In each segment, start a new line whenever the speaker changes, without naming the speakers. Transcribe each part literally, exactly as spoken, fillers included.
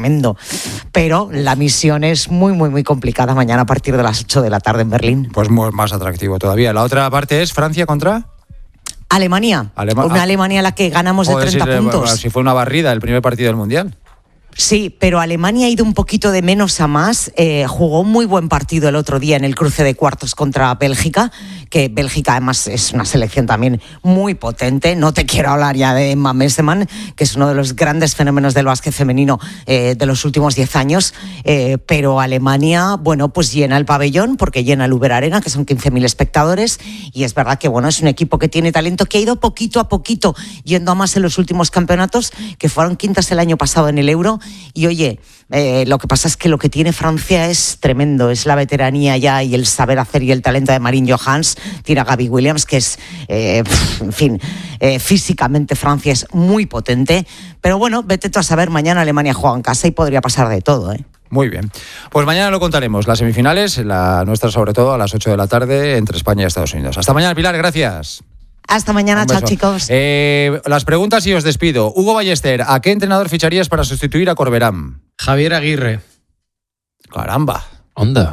tremendo. Pero la misión es muy, muy, muy complicada mañana a partir de las ocho de la tarde en Berlín.
Pues más atractivo todavía. La otra parte es Francia contra...
Alemania.
Alema-
una Alemania a la que ganamos de treinta
si,
puntos.
Si fue una barrida el primer partido del Mundial.
Sí, pero Alemania ha ido un poquito de menos a más. Eh, jugó un muy buen partido el otro día en el cruce de cuartos contra Bélgica, que Bélgica además es una selección también muy potente. No te quiero hablar ya de Emma Messeman, que es uno de los grandes fenómenos del básquet femenino eh, de los últimos diez años. Eh, pero Alemania, bueno, pues llena el pabellón, porque llena el Uber Arena, que son quince mil espectadores. Y es verdad que, bueno, es un equipo que tiene talento, que ha ido poquito a poquito yendo a más en los últimos campeonatos, que fueron quintas el año pasado en el Euro. Y oye, eh, lo que pasa es que lo que tiene Francia es tremendo, es la veteranía ya y el saber hacer y el talento de Marine Johans. Tira Gaby Williams, que es, eh, en fin, eh, físicamente Francia es muy potente. Pero bueno, vete tú a saber, mañana Alemania juega en casa y podría pasar de todo, ¿eh?
Muy bien. Pues mañana lo contaremos. Las semifinales, la nuestra sobre todo, a las ocho de la tarde entre España y Estados Unidos. Hasta mañana, Pilar, gracias.
Hasta mañana, chao chicos.
Eh, las preguntas y os despido. Hugo Ballester, ¿a qué entrenador ficharías para sustituir a Corberán?
Javier Aguirre.
Caramba.
Onda.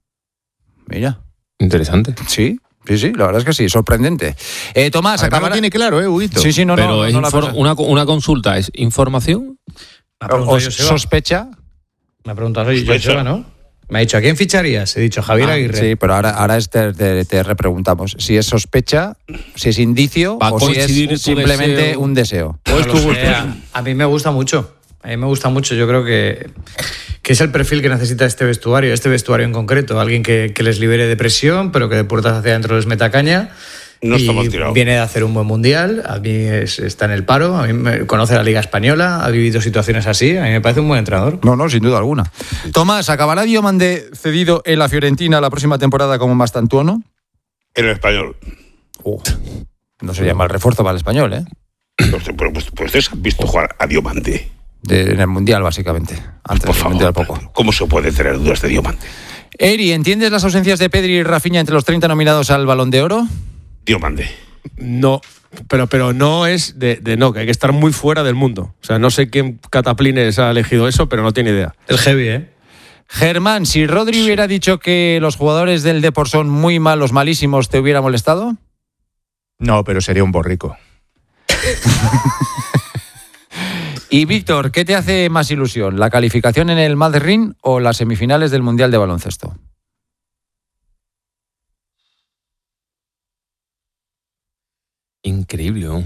Mira.
Interesante.
Sí, sí, sí, la verdad es que sí, sorprendente. Eh, Tomás,
acaba
acabará...
lo tiene claro, ¿eh, Huguito?
Sí, sí, no,
Pero
no,
es
no, no
infor- una, una consulta, ¿es información?
¿O sospecha?
Me ha preguntado yo, Joseba, ¿no? Me ha dicho, ¿a quién ficharías? He dicho, Javier
ah,
Aguirre.
Sí, pero ahora, ahora es te, te, te repreguntamos si es sospecha, si es indicio
Va a
o si
coincidir
es
tu
simplemente
deseo.
un deseo.
No
Pues
lo
tu
sé,
gusto.
a, a mí me gusta mucho. A mí me gusta mucho. Yo creo que, que es el perfil que necesita este vestuario, este vestuario en concreto. Alguien que, que les libere de presión, pero que de puertas hacia adentro les meta caña.
No
y
está mal tirado.
Viene de hacer un buen mundial. A mí es- está en el paro. A mí me conoce la Liga Española. Ha vivido situaciones así. A mí me parece un buen entrenador.
No, no, sin duda alguna. Tomás, ¿acabará Diomande cedido en la Fiorentina la próxima temporada como Mastantuono?
En el español.
Uh, no sería mal refuerzo para el español, ¿eh?
Pues, pues, pues ustedes han visto jugar a Diomande.
De, en el Mundial, básicamente. Antes
Por
del
favor,
Mundial poco.
¿cómo se puede tener dudas de Diomande?
Eri, ¿entiendes las ausencias de Pedri y Rafinha entre los treinta nominados al Balón de Oro?
Diomande.
No, pero, pero no es de, de no, que hay que estar muy fuera del mundo. O sea, no sé quién cataplines ha elegido eso, pero no tiene idea.
El heavy, ¿eh?
Germán, si Rodri hubiera dicho que los jugadores del Depor son muy malos, malísimos, ¿te hubiera molestado?
No, pero sería un borrico.
Y Víctor, ¿qué te hace más ilusión? ¿La calificación en el Madrid o las semifinales del Mundial de Baloncesto?
Increíble, ¿no?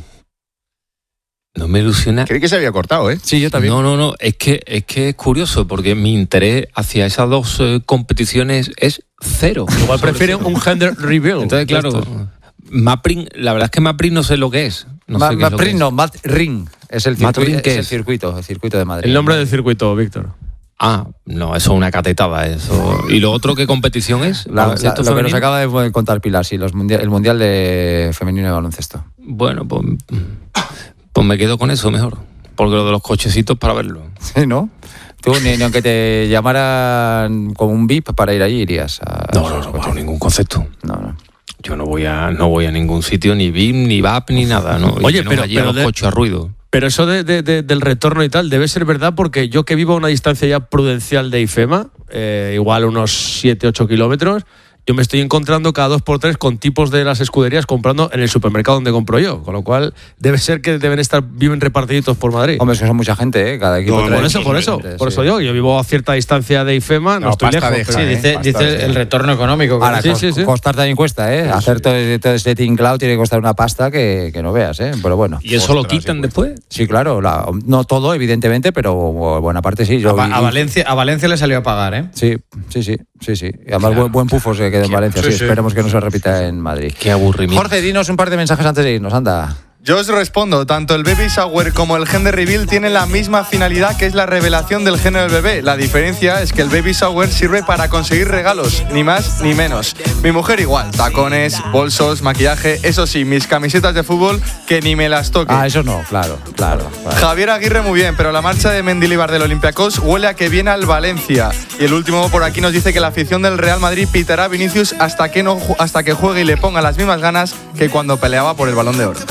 No me ilusiona.
Creí que se había cortado, ¿eh?
Sí, yo también.
No, no, no. Es que, es que es curioso porque mi interés hacia esas dos eh, competiciones es cero.
Igual prefiere un gender reveal.
Entonces, claro, Mapring, la verdad es que Mapring no sé lo que es. No
Ma-
sé qué es lo que
Mapring
es.
no, Madrid es el
Madrid,
circuito,
¿qué
es el
es?
circuito, el circuito de Madrid.
El nombre del circuito, Víctor.
Ah, no, eso es una catetada. Eso. ¿Y lo otro qué competición es?
La- la-
¿Baloncesto
lo que nos
femenino?
acaba de contar Pilar, sí, los mundial, el Mundial de Femenino de Baloncesto.
Bueno, pues, pues me quedo con eso mejor. Porque lo de los cochecitos para verlo.
Sí, ¿no? Tú ni, ni aunque te llamaran como un V I P para ir allí irías a...
No, no, no, bajo ningún concepto.
No, no.
Yo no voy a, no voy a ningún sitio, ni V I P, ni V A P, ni nada. ¿no?
Oye,
Y menos
pero-
allí
pero
a los
de-
coches a ruido.
Pero eso de, de- de- del retorno y tal debe ser verdad porque yo que vivo a una distancia ya prudencial de IFEMA, eh, igual unos siete ocho kilómetros, yo me estoy encontrando cada dos por tres con tipos de las escuderías comprando en el supermercado donde compro yo. Con lo cual debe ser que deben estar viven repartiditos por Madrid.
Hombre, es que son mucha gente, ¿eh? Cada equipo
No,
trae
por eso, por eso.
gente,
Por
sí.
eso yo, yo vivo a cierta distancia de IFEMA, no,
No,
estoy
pasta
lejos.
deja,
pero-
¿eh?
Dice,
Bastante,
dice el
sí.
retorno económico.
Ahora,
Sí,
cos-
sí, sí.
costar también cuesta, ¿eh? Hacer todo, todo ese tinglao tiene que costar una pasta que, que no veas, ¿eh? Pero bueno.
¿Y eso lo
Ostras,
quitan
sí,
después?
Sí, claro. la- no todo, evidentemente, pero buena parte sí. Yo
A, Va-
vi-
a Valencia, a Valencia le salió a pagar, ¿eh?
Sí, sí, sí, sí, sí. Y además buen, buen pufo se quedó en Valencia. Sí,
sí, sí.
esperemos que no se repita en Madrid.
Qué aburrimiento.
Jorge, dinos un par de mensajes antes de irnos, anda.
Yo os respondo, tanto el baby shower como el gender reveal tienen la misma finalidad, que es la revelación del género del bebé. La diferencia es que el baby shower sirve para conseguir regalos, ni más ni menos. Mi mujer igual, tacones, bolsos, maquillaje, eso sí, mis camisetas de fútbol que ni me las toque.
Ah, eso no, claro, claro. claro.
Javier Aguirre muy bien, pero la marcha de Mendilibar del Olympiacos huele a que viene al Valencia. Y el último por aquí nos dice que la afición del Real Madrid pitará a Vinicius hasta que, no, ju- hasta que juegue y le ponga las mismas ganas que cuando peleaba por el Balón de Oro.
Muy bien,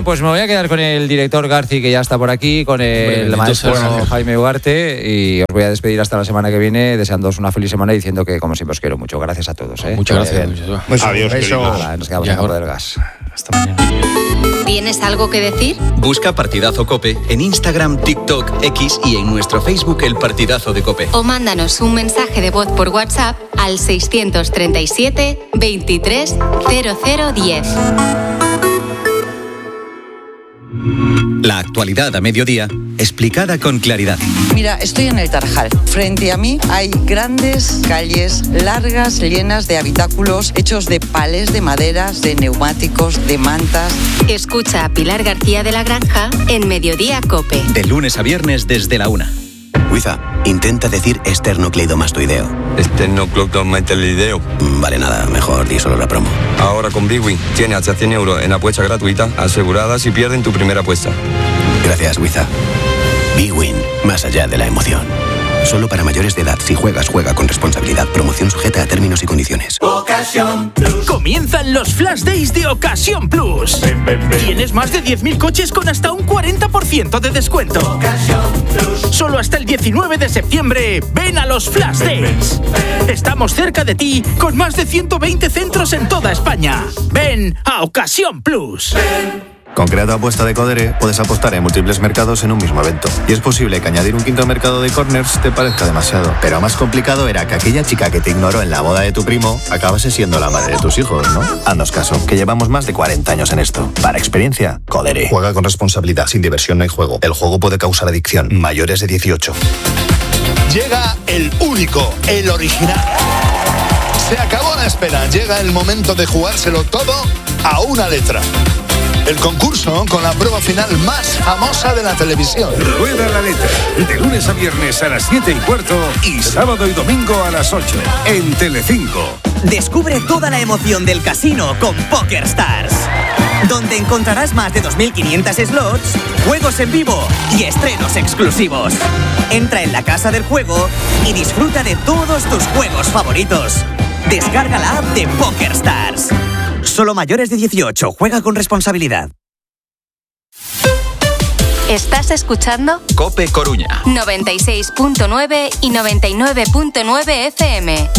pues me voy a quedar con el director Garci, que ya está por aquí, con el
Bueno,
maestro
entonces,
Jaime Ugarte, y os voy a despedir hasta la semana que viene, deseándoos una feliz semana y diciendo que, como siempre, os quiero mucho. Gracias a todos. ¿eh?
Muchas
Que vaya
gracias.
bien.
Pues
Adiós, queridos.
Nada, nos quedamos
Ya,
en Hora
ahora.
del Gas.
Hasta mañana.
¿Tienes algo que decir?
Busca Partidazo COPE en Instagram, TikTok, X y en nuestro Facebook El Partidazo de COPE.
O mándanos un mensaje de voz por WhatsApp al seiscientos treinta y siete veintitrés cero cero diez.
La actualidad a mediodía, explicada con claridad.
Mira, estoy en el Tarajal. Frente a mí hay grandes calles largas, llenas de habitáculos hechos de palés de maderas, de neumáticos, de mantas.
Escucha a Pilar García de la Granja en Mediodía COPE.
De lunes a viernes desde la una.
Wiza, intenta decir esternocleidomastoideo.
Esternocleidomastoideo.
Vale, nada, mejor di solo la promo.
Ahora con Bwin tienes hasta cien euros en apuesta gratuita asegurada si pierden tu primera apuesta.
Gracias, Wiza. Bwin, más allá de la emoción. Solo para mayores de edad. Si juegas, juega con responsabilidad. Promoción sujeta a términos y condiciones.
Ocasión Plus. Comienzan los Flash Days de Ocasión Plus. Ven, ven, ven. Tienes más de diez mil coches con hasta un cuarenta por ciento de descuento. Ocasión Plus. Solo hasta el diecinueve de septiembre. Ven a los Flash ven, Days. Ven, ven. Estamos cerca de ti con más de ciento veinte centros en toda España. Ven a Ocasión Plus. Ven.
Con Crea tu apuesta de Codere puedes apostar en múltiples mercados en un mismo evento. Y es posible que añadir un quinto mercado de corners te parezca demasiado. Pero más complicado era que aquella chica que te ignoró en la boda de tu primo acabase siendo la madre de tus hijos, ¿no? Haznos caso, que llevamos más de cuarenta años en esto. Para experiencia, Codere.
Juega con responsabilidad. Sin diversión no hay juego. El juego puede causar adicción. Mayores de dieciocho.
Llega el único, el original. Se acabó la espera. Llega el momento de jugárselo todo a una letra. El concurso con la prueba final más famosa de la televisión.
Rueda la letra. De lunes a viernes a las siete y cuarto y sábado y domingo a las ocho. En Telecinco.
Descubre toda la emoción del casino con PokerStars, donde encontrarás más de dos mil quinientos slots, juegos en vivo y estrenos exclusivos. Entra en la casa del juego y disfruta de todos tus juegos favoritos. Descarga la app de PokerStars. Solo mayores de dieciocho. Juega con responsabilidad.
¿Estás escuchando?
COPE Coruña.
noventa y seis punto nueve y noventa y nueve punto nueve F M.